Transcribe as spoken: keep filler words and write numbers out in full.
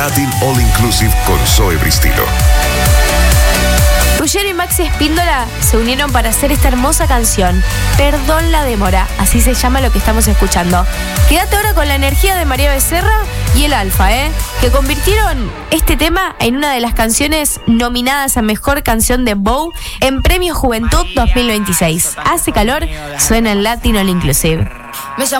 Latin All Inclusive con Zoe Bristilo. Ruggero y Maxi Espíndola se unieron para hacer esta hermosa canción, Perdón la demora, así se llama lo que estamos escuchando. Quédate ahora con la energía de María Becerra y el Alfa, ¿eh? que convirtieron este tema en una de las canciones nominadas a Mejor Canción de Bow en Premio Juventud dos mil veintiséis. Hace calor, suena en Latin All Inclusive.